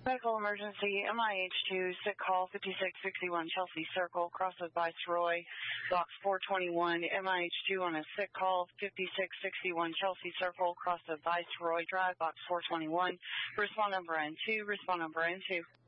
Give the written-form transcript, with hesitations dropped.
Medical emergency, MIH2, sick call 5661 Chelsea Circle, cross of Viceroy, box 421. MIH2 on a sick call 5661 Chelsea Circle, cross of Viceroy Drive, box 421. Respond number N2, respond number N2.